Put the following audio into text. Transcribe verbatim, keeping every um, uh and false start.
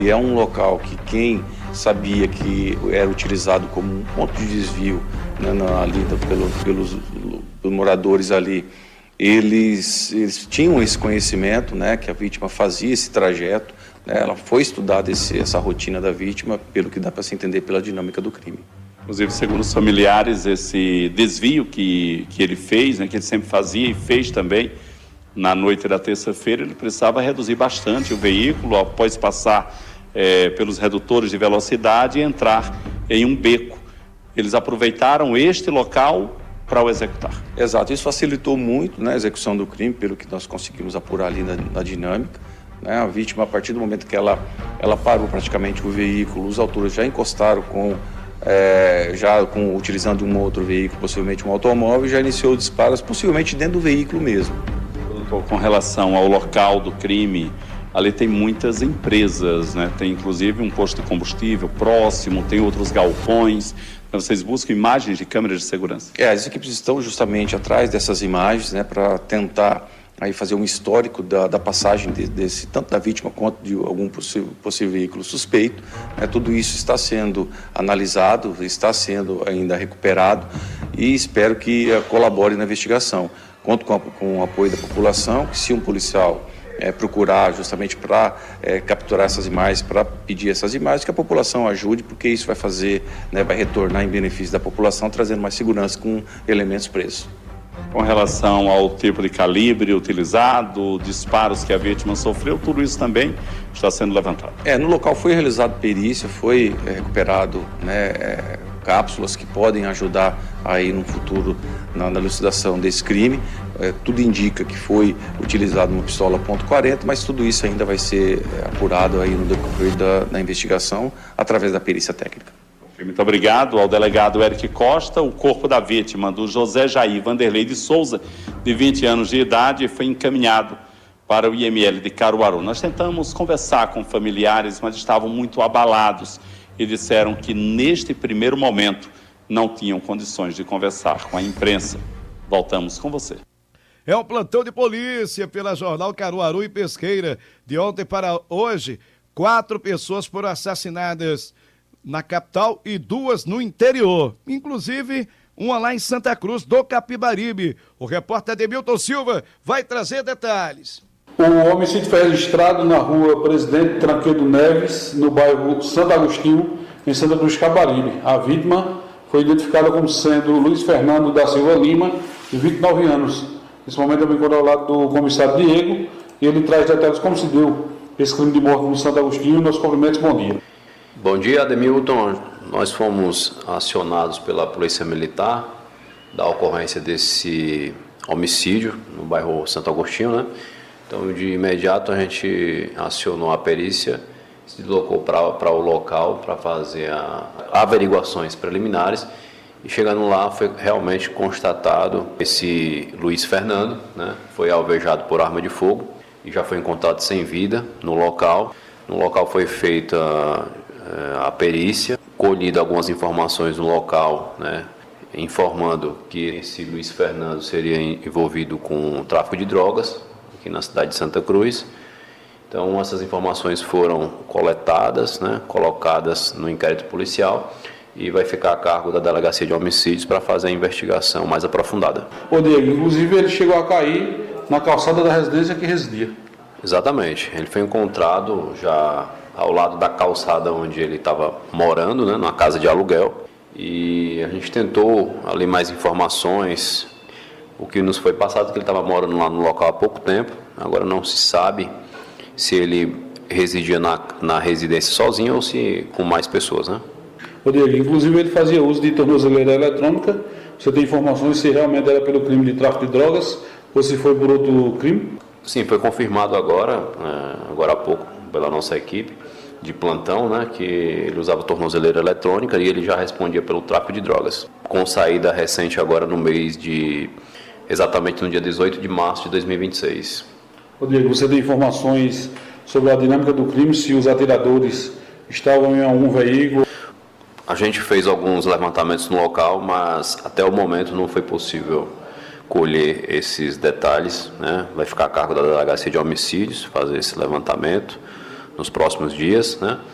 E é um local que quem sabia que era utilizado como um ponto de desvio, né, na, ali pelo, pelos, pelos moradores ali, eles, eles tinham esse conhecimento, né, que a vítima fazia esse trajeto, né, ela foi estudada esse, essa rotina da vítima, pelo que dá para se entender pela dinâmica do crime. Inclusive, segundo os familiares, esse desvio que, que ele fez, né, que ele sempre fazia e fez também, na noite da terça-feira, ele precisava reduzir bastante o veículo após passar é, pelos redutores de velocidade e entrar em um beco. Eles aproveitaram este local para o executar. Exato, isso facilitou muito, né, a execução do crime, pelo que nós conseguimos apurar ali na, na dinâmica. Né, a vítima, a partir do momento que ela, ela parou praticamente o veículo, os autores já encostaram com, é, já com, utilizando um outro veículo, possivelmente um automóvel, já iniciou disparos, possivelmente dentro do veículo mesmo. Com relação ao local do crime, ali tem muitas empresas, né? Tem inclusive um posto de combustível próximo, tem outros galpões. Então, vocês buscam imagens de câmeras de segurança? É, as equipes estão justamente atrás dessas imagens, né, para tentar aí fazer um histórico da, da passagem de, desse, tanto da vítima quanto de algum possível, possível veículo suspeito. Né, tudo isso está sendo analisado, está sendo ainda recuperado e espero que uh, colabore na investigação. Conto com, a, com o apoio da população, que se um policial é, procurar justamente para é, capturar essas imagens, para pedir essas imagens, que a população ajude, porque isso vai fazer, né, vai retornar em benefício da população, trazendo mais segurança com elementos presos. Com relação ao tipo de calibre utilizado, disparos que a vítima sofreu, tudo isso também está sendo levantado. É, no local foi realizado perícia, foi é, recuperado, né, é, cápsulas que podem ajudar aí no futuro na, na elucidação desse crime. É, tudo indica que foi utilizado uma pistola ponto quarenta, mas tudo isso ainda vai ser é, apurado aí no decorrer da, da investigação através da perícia técnica. Muito obrigado ao delegado Eric Costa. O corpo da vítima, do José Jair Vanderlei de Souza, de vinte anos de idade, foi encaminhado para o I M L de Caruaru. Nós tentamos conversar com familiares, mas estavam muito abalados e disseram que neste primeiro momento não tinham condições de conversar com a imprensa. Voltamos com você. É um plantão de polícia pela Jornal Caruaru e Pesqueira. De ontem para hoje, quatro pessoas foram assassinadas na capital e duas no interior, inclusive uma lá em Santa Cruz do Capibaribe. O repórter Ademilton Silva vai trazer detalhes. O homicídio foi registrado na rua Presidente Tranquedo Neves, no bairro Santo Agostinho, em Santa Cruz do Capibaribe. A vítima foi identificada como sendo Luiz Fernando da Silva Lima, de vinte e nove anos. Nesse momento eu me encontro ao lado do comissário Diego e ele traz detalhes como se deu esse crime de morte no Santo Agostinho. Meus cumprimentos, bom dia. Bom dia, Ademilton. Nós fomos acionados pela Polícia Militar da ocorrência desse homicídio no bairro Santo Agostinho, né? Então, de imediato, a gente acionou a perícia, se deslocou para o local para fazer a, averiguações preliminares e, chegando lá, foi realmente constatado esse Luiz Fernando, né? Foi alvejado por arma de fogo e já foi encontrado sem vida no local. No local foi feita a perícia, colhido algumas informações no local, né, informando que esse Luiz Fernando seria envolvido com tráfico de drogas aqui na cidade de Santa Cruz. Então, essas informações foram coletadas, né, colocadas no inquérito policial e vai ficar a cargo da Delegacia de Homicídios para fazer a investigação mais aprofundada. Ô Diego, inclusive ele chegou a cair na calçada da residência que residia. Exatamente, ele foi encontrado já ao lado da calçada onde ele estava morando, né, numa casa de aluguel, e a gente tentou ali mais informações. O que nos foi passado é que ele estava morando lá no local há pouco tempo. Agora não se sabe se ele residia na, na residência sozinho ou se com mais pessoas, né? Ô Diego, inclusive ele fazia uso de tornozeleira eletrônica. Você tem informações se realmente era pelo crime de tráfico de drogas ou se foi por outro crime? Sim, foi confirmado agora, é, agora há pouco, pela nossa equipe de plantão, né, que ele usava tornozeleira eletrônica e ele já respondia pelo tráfico de drogas. Com saída recente agora no mês de, exatamente no dia dezoito de março de dois mil e vinte e seis. Ô Diego, você tem informações sobre a dinâmica do crime, se os atiradores estavam em algum veículo? A gente fez alguns levantamentos no local, mas até o momento não foi possível colher esses detalhes, né? Vai ficar a cargo da Delegacia de Homicídios fazer esse levantamento. nos próximos dias, né?